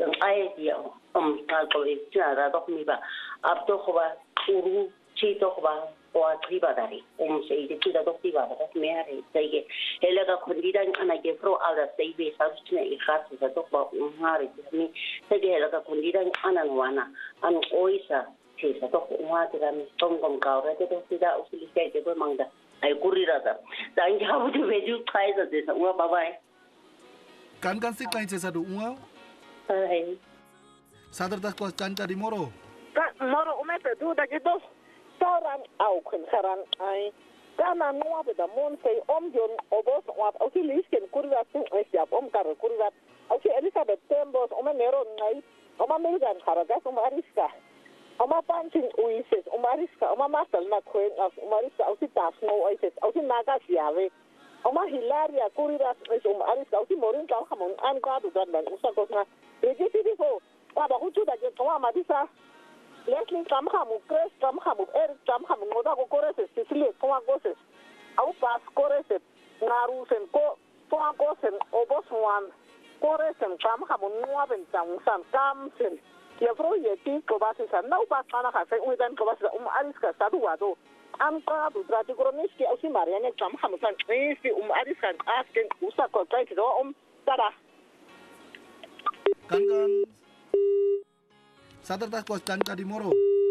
yang dia kalau itu ada dok mi ba abdo khoba uru chi to khoba wa triba dari sei de tida dok tiba ba mere sei hele ka khondida ana ge pro ala sei be sa tne I khas sa dok ba ngare mi sei hele ka khondida ana wana an oisa sei sa dok wa tira mi tongom ka ra de dok tida usili sei de ba mangda ai kurirada dan jabu de veju khaisa de sa wa bye kan sik lain sesa du unga ai sadar das ko canta di moro ka moro umete du da gitu saran au kun saran ai kana nuwa da mon sei jon obos wat au lisken kurva su siap kar kurva au Elizabeth Tembos nero ngai Megan Haragas Ariska pancing uises Ariska masal na kwen as Ariska au tasno uises au naga siave Hilaria kuriras Ariska au morin kau hamon an ka du dan usakosna regiti ko baba hutu da gitu madisa Leslie Kamhamu, Chris Kamhamu, Eric Kamhamu, Modago Coreses, Sicily, Comagoses, Aupas Coreses, Narusen, Comagosem, Oboswan, Coresen, Kamhamu, Nuaven, Sam, Kamsen, Yavro Yeti, Kobasis, and no Batana has with them Kobas, Ariska, Saduado, Anka, Dratigroniski, Osimarian, Kamhamu, and Ariska, asking Usako, try to go Tada. Kan sadar das ko canta di moro